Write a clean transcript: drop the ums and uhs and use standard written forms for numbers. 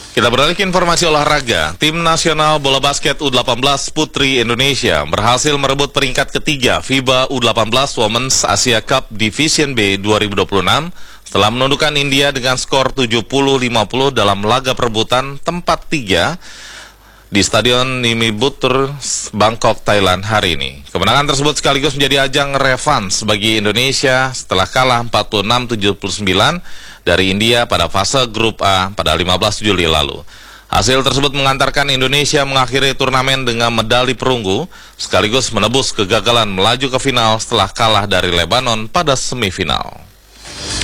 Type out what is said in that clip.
Kita beralih ke informasi olahraga. Tim nasional bola basket U18 Putri Indonesia berhasil merebut peringkat ketiga FIBA U18 Women's Asia Cup Division B 2026 setelah menundukkan India dengan skor 70-50 dalam laga perebutan tempat 3 di Stadion Nimibutur, Bangkok, Thailand hari ini. Kemenangan tersebut sekaligus menjadi ajang revans bagi Indonesia setelah kalah 46-79 dari India pada fase grup A pada 15 Juli lalu. Hasil tersebut mengantarkan Indonesia mengakhiri turnamen dengan medali perunggu sekaligus menebus kegagalan melaju ke final setelah kalah dari Lebanon pada semifinal.